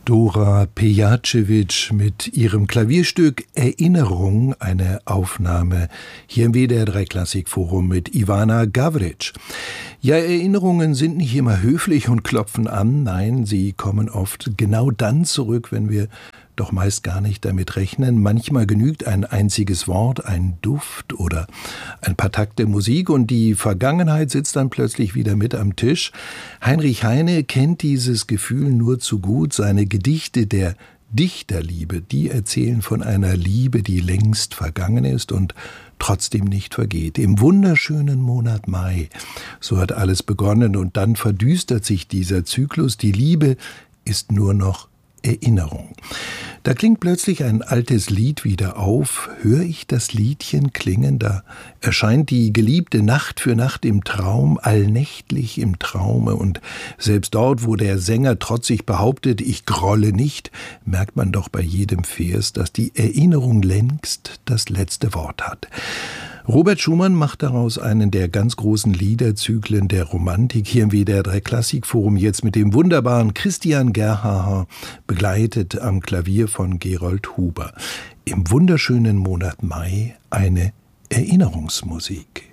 Dora Pejacevic mit ihrem Klavierstück Erinnerung, eine Aufnahme hier im WDR 3 Klassikforum mit Ivana Gavric. Ja, Erinnerungen sind nicht immer höflich und klopfen an, nein, sie kommen oft genau dann zurück, wenn wir doch meist gar nicht damit rechnen. Manchmal genügt ein einziges Wort, ein Duft oder ein paar Takte Musik und die Vergangenheit sitzt dann plötzlich wieder mit am Tisch. Heinrich Heine kennt dieses Gefühl nur zu gut. Seine Gedichte der Dichterliebe, die erzählen von einer Liebe, die längst vergangen ist und trotzdem nicht vergeht. Im wunderschönen Monat Mai, so hat alles begonnen und dann verdüstert sich dieser Zyklus. Die Liebe ist nur noch Erinnerung. Da klingt plötzlich ein altes Lied wieder auf. Höre ich das Liedchen klingen, da erscheint die Geliebte Nacht für Nacht im Traum, allnächtlich im Traume. Und selbst dort, wo der Sänger trotzig behauptet, ich grolle nicht, merkt man doch bei jedem Vers, dass die Erinnerung längst das letzte Wort hat. Robert Schumann macht daraus einen der ganz großen Liederzyklen der Romantik. Hier im WDR 3 Klassikforum jetzt mit dem wunderbaren Christian Gerhaher, begleitet am Klavier von Gerold Huber. Im wunderschönen Monat Mai eine Erinnerungsmusik.